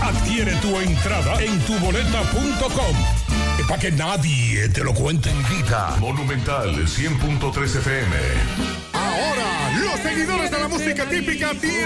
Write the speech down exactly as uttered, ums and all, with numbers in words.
Adquiere tu entrada en tu boleta punto com. Para que nadie te lo cuente. Invita Monumental cien punto tres F M. Ahora, los seguidores de la música típica tienen